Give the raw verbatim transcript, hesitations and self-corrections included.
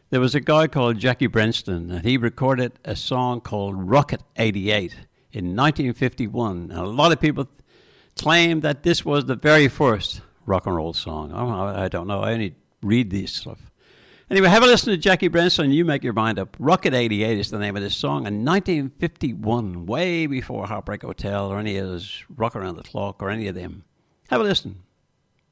There was a guy called Jackie Brenston, and he recorded a song called Rocket eighty-eight in nineteen fifty-one. And a lot of people claim that this was the very first rock and roll song. I don't know. I only read this stuff. Anyway, have a listen to Jackie Brenston and you make your mind up. Rocket eighty-eight is the name of this song in nineteen fifty-one, way before Heartbreak Hotel or any of those Rock Around the Clock or any of them. Have a listen.